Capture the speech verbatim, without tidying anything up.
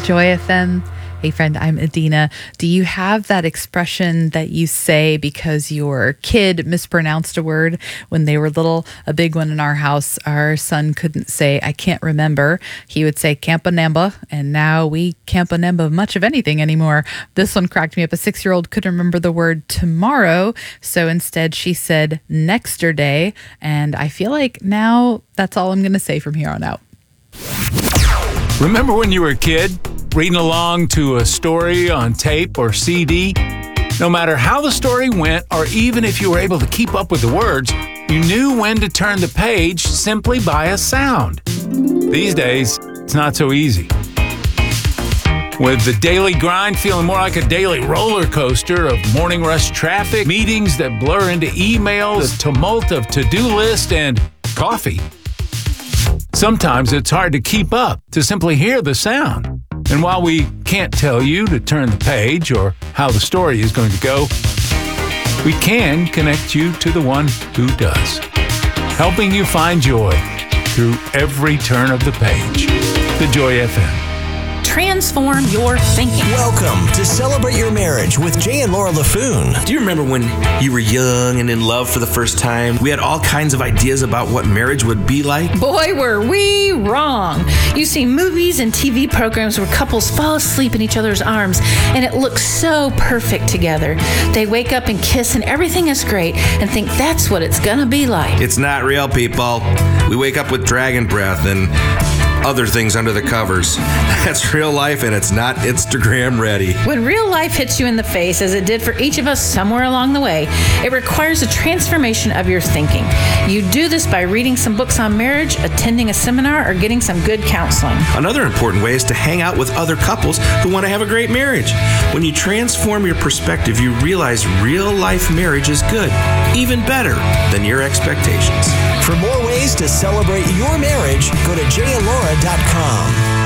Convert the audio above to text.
Joy F M. Hey friend, I'm Adina. Do you have that expression that you say because your kid mispronounced a word when they were little? A big one in our house. Our son couldn't say, I can't remember. He would say Campanamba, and now we Campanamba much of anything anymore. This one cracked me up. A six-year-old couldn't remember the word tomorrow, so instead she said nexterday, and I feel like now that's all I'm going to say from here on out. Remember when you were a kid, reading along to a story on tape or C D? No matter how the story went, or even if you were able to keep up with the words, you knew when to turn the page simply by a sound. These days, it's not so easy. With the daily grind feeling more like a daily roller coaster of morning rush traffic, meetings that blur into emails, the tumult of to-do list, and coffee. Sometimes it's hard to keep up, to simply hear the sound. And while we can't tell you to turn the page or how the story is going to go, we can connect you to the one who does, helping you find joy through every turn of the page. The Joy F M. Transform your thinking. Welcome to Celebrate Your Marriage with Jay and Laura LaFoon. Do you remember when you were young and in love for the first time? We had all kinds of ideas about what marriage would be like. Boy, were we wrong. You see movies and T V programs where couples fall asleep in each other's arms and it looks so perfect together. They wake up and kiss and everything is great and think that's what it's gonna be like. It's not real, people. We wake up with dragon breath and other things under the covers. That's real life, and it's not Instagram ready. When real life hits you in the face, as it did for each of us somewhere along the way, it requires a transformation of your thinking. You do this by reading some books on marriage, attending a seminar, or getting some good counseling. Another important way is to hang out with other couples who want to have a great marriage. When you transform your perspective, you realize real life marriage is good, even better than your expectations. For more ways to celebrate your marriage, go to jay and laura dot com.